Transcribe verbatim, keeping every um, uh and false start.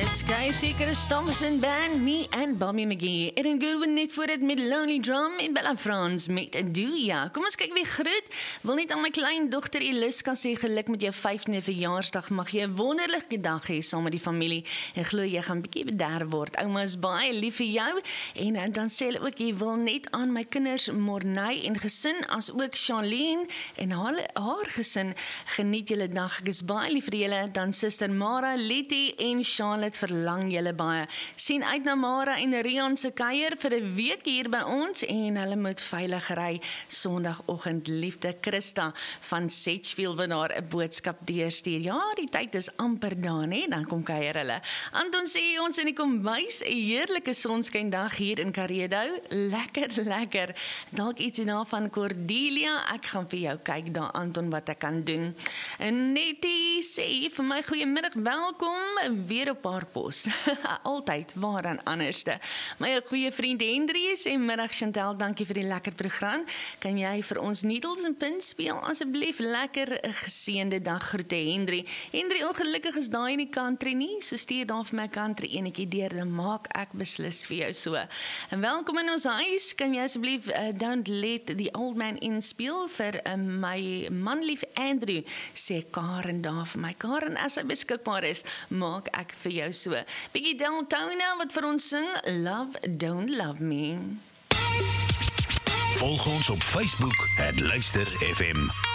Sky Seekers, Thompson Band, me en Bobby McGee. Erin Goodwin net voor dit met Lonely Drum en Bella France met Aduya. Kom ons kyk wie groet. Wil net aan my klein dogter Eliska sê geluk met jou vyftiende verjaarsdag. Mag jy 'n wonderlike dag hê saam met die familie. En glo jy gaan bietjie bederf word. Ouma is baie lief vir jou. En, en dan sê hulle ook jy wil net aan my kinders Morney en gesin as ook Charlene en haar, haar gesin geniet julle dag. Ek is baie lief vir julle. Dan suster Mara, Letty en Charlotte verlang julle baie. Sien uit na Mara en Rian se kuier vir 'n week hier by ons en hulle moet veilig ry Sondagoggend. Liefde Christa van Sedgefield wat daar 'n boodskap deurstuur. Ja, die tyd is amper daar, hè, dan kom kuier hulle. Anton sê ons in die kombuis 'n heerlike sonskyndag hier in Karedo. Lekker, lekker. Dalk iets hierna van Cordelia. Ek gaan vir jou kyk daar Anton wat ek kan doen. En Nettie sê vir my goeiemiddag, welkom weer op haar pos. Altyd waaraan anderste. My goeie vriend Hendrie sê middag Chantel, dankie vir die lekker program. Kan jy vir ons needles en pins speel asseblief? Lekker geseënde dag. Groete Hendrie. Hendrie, ongelukkig is daai in die country nie. So stuur dan vir my country enetjie deur, dan maak ek beslis vir jou so. En welkom in ons huis. Kan jy asseblief uh, Don't Let the Old Man In speel vir uh, my manlief Andrew, sê Karen daar vir my. Karen, as hy beskikbaar is, maak ek vir jou so. Bietjie Deltona wat vir ons sing Love Don't Love Me. Volg ons op Facebook, het Luister F M.